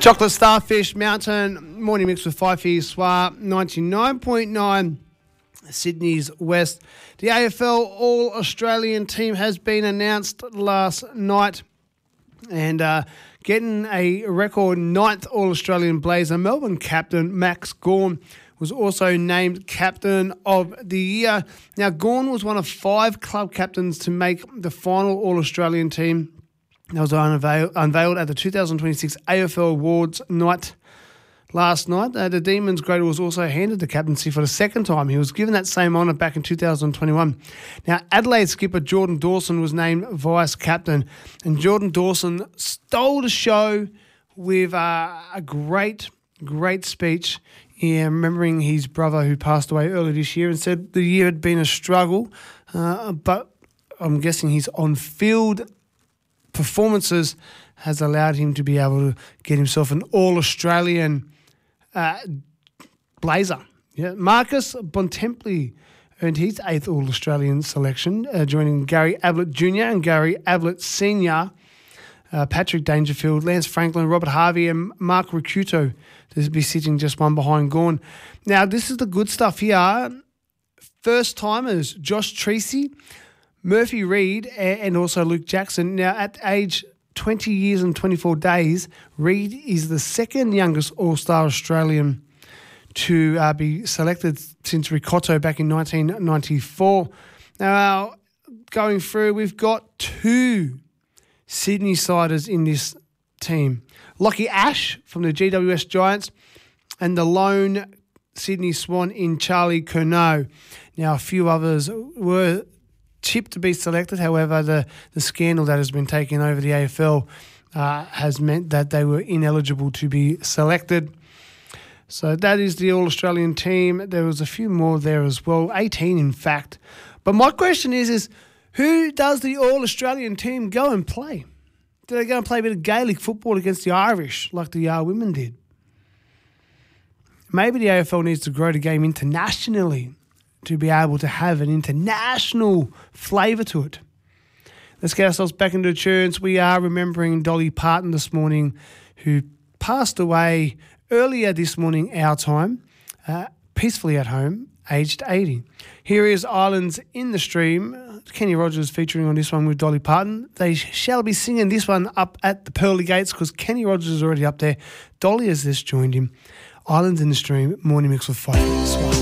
Chocolate Starfish Mountain, morning mix with Fifey Swar, 99.9 Sydney's West. The AFL All-Australian team has been announced last night and getting a record 9th All-Australian Blazer. Melbourne captain Max Gawn was also named Captain of the Year. Now, Gawn was one of 5 club captains to make the final All-Australian team. That was unveiled at the 2026 AFL Awards night last night. The Demons greater was also handed the captaincy for the second time. He was given that same honour back in 2021. Now, Adelaide skipper Jordan Dawson was named vice captain, and Jordan Dawson stole the show with a great speech, remembering his brother who passed away earlier this year, and said the year had been a struggle, but I'm guessing his on-field performances has allowed him to be able to get himself an All-Australian Blazer. Yeah. Marcus Bontempelli earned his 8th All-Australian selection, joining Gary Ablett Jr. and Gary Ablett Sr., Patrick Dangerfield, Lance Franklin, Robert Harvey and Mark Ricciuto to be sitting just one behind Gawn. Now, this is the good stuff here. First-timers, Josh Treacy, Murphy Reid and also Luke Jackson. Now, at age 20 years and 24 days, Reid is the second youngest All-Star Australian to be selected since Ricotto back in 1994. Now, going through, we've got 2 Sydney siders in this team. Lockie Ash from the GWS Giants and the lone Sydney Swan in Charlie Curnow. Now, a few others were tipped to be selected. However, the scandal that has been taken over the AFL has meant that they were ineligible to be selected. So that is the All-Australian team. There was a few more there as well, 18 in fact. But my question is who does the All-Australian team go and play? Do they go and play a bit of Gaelic football against the Irish like the women did? Maybe the AFL needs to grow the game internationally to be able to have an international flavour to it. Let's get ourselves back into the tunes. We are remembering Dolly Parton this morning, who passed away earlier this morning, our time, peacefully at home, aged 80. Here is Islands in the Stream. Kenny Rogers featuring on this one with Dolly Parton. They shall be singing this one up at the Pearly Gates because Kenny Rogers is already up there. Dolly has just joined him. Islands in the Stream, morning mix with 5.